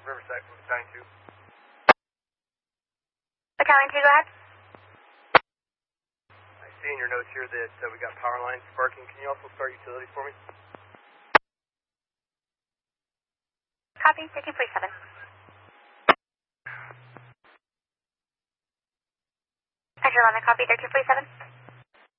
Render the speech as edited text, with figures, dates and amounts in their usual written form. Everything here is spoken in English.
Riverside, Battalion 2. Battalion 2, go ahead. I see in your notes here that we got power lines sparking. Can you also start utilities for me? Copy, 1347. Central London, copy, 1347.